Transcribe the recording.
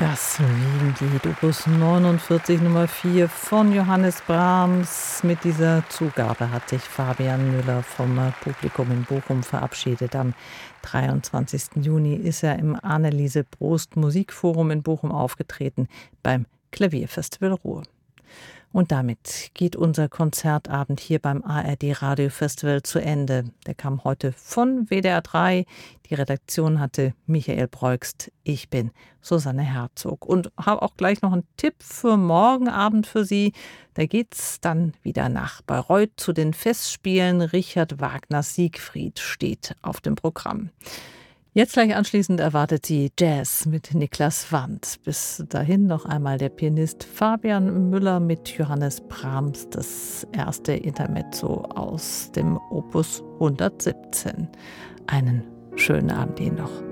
Das Wiegenlied Opus 49 Nummer 4 von Johannes Brahms. Mit dieser Zugabe hat sich Fabian Müller vom Publikum in Bochum verabschiedet. Am 23. Juni ist er im Anneliese Prost Musikforum in Bochum aufgetreten beim Klavierfestival Ruhr. Und damit geht unser Konzertabend hier beim ARD Radiofestival zu Ende. Der kam heute von WDR 3. Die Redaktion hatte Michael Breugst. Ich bin Susanne Herzog und habe auch gleich noch einen Tipp für morgen Abend für Sie. Da geht's dann wieder nach Bayreuth zu den Festspielen. Richard Wagners Siegfried steht auf dem Programm. Jetzt gleich anschließend erwartet Sie Jazz mit Niklas Wandt. Bis dahin noch einmal der Pianist Fabian Müller mit Johannes Brahms, das erste Intermezzo aus dem Opus 117. Einen schönen Abend Ihnen noch.